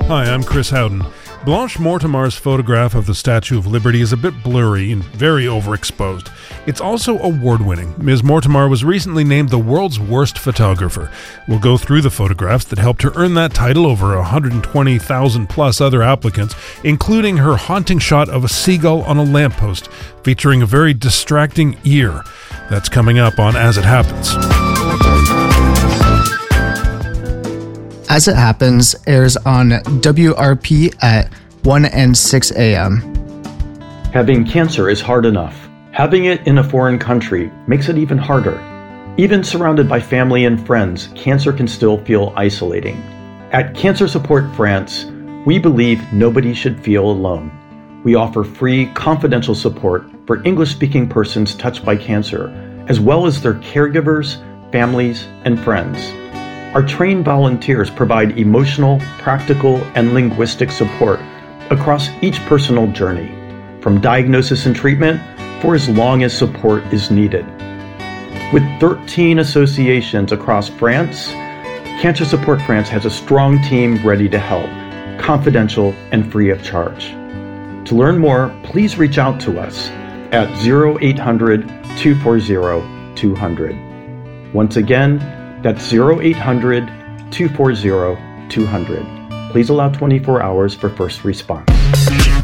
Hi, I'm Chris Howden. Blanche Mortimer's photograph of the Statue of Liberty is a bit blurry and very overexposed. It's also award-winning. Ms. Mortimer was recently named the world's worst photographer. We'll go through the photographs that helped her earn that title over 120,000 plus other applicants, including her haunting shot of a seagull on a lamppost, featuring a very distracting ear. That's coming up on As It Happens. As It Happens airs on WRP at 1 and 6 a.m. Having cancer is hard enough. Having it in a foreign country makes it even harder. Even surrounded by family and friends, cancer can still feel isolating. At Cancer Support France, we believe nobody should feel alone. We offer free, confidential support for English-speaking persons touched by cancer, as well as their caregivers, families, and friends. Our trained volunteers provide emotional, practical, and linguistic support across each personal journey, from diagnosis and treatment for as long as support is needed. With 13 associations across France, Cancer Support France has a strong team ready to help, confidential and free of charge. To learn more, please reach out to us at 0800-240-200. Once again, that's 0800-240-200. Please allow 24 hours for first response.